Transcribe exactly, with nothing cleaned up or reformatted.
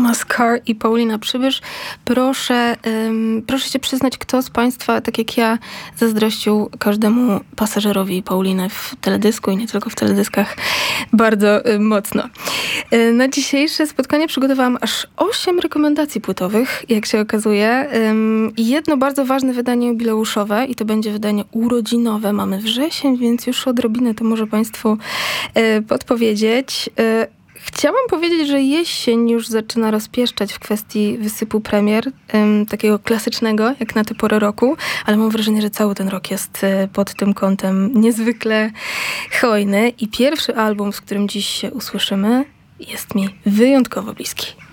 Thomas Carr i Paulina Przybysz. Proszę, um, proszę się przyznać, kto z Państwa, tak jak ja, zazdrościł każdemu pasażerowi Pauliny w teledysku i nie tylko w teledyskach bardzo um, mocno. Um, na dzisiejsze spotkanie przygotowałam aż osiem rekomendacji płytowych, jak się okazuje. Um, I jedno bardzo ważne wydanie jubileuszowe i to będzie wydanie urodzinowe. Mamy wrzesień, więc już odrobinę to może Państwu um, podpowiedzieć. Um, Chciałam powiedzieć, że jesień już zaczyna rozpieszczać w kwestii wysypu premier, ym, takiego klasycznego, jak na tę porę roku, ale mam wrażenie, że cały ten rok jest y, pod tym kątem niezwykle hojny. I pierwszy album, z którym dziś się usłyszymy, jest mi wyjątkowo bliski.